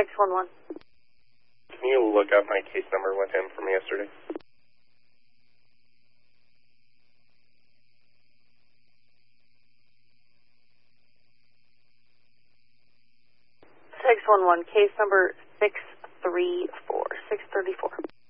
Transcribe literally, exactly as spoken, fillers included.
six one one. Can you look up my case number with him from yesterday? six one one, case number six three four, six thirty-four.